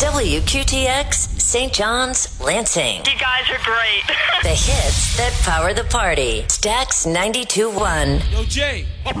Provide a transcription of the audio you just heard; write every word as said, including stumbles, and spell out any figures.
W Q T X, Saint John's, Lansing. You guys are great. The hits that power the party. Stax ninety-two point one. Yo, Jay.